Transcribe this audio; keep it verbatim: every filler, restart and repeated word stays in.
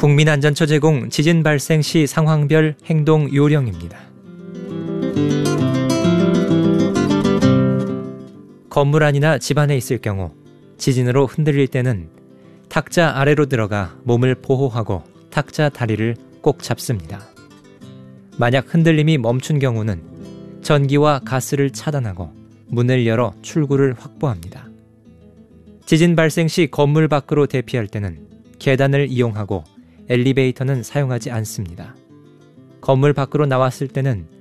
국민안전처 제공 지진 발생 시 상황별 행동 요령입니다. 건물 안이나 집 안에 있을 경우 지진으로 흔들릴 때는 탁자 아래로 들어가 몸을 보호하고 탁자 다리를 꼭 잡습니다. 만약 흔들림이 멈춘 경우는 전기와 가스를 차단하고 문을 열어 출구를 확보합니다. 지진 발생 시 건물 밖으로 대피할 때는 계단을 이용하고 엘리베이터는 사용하지 않습니다. 건물 밖으로 나왔을 때는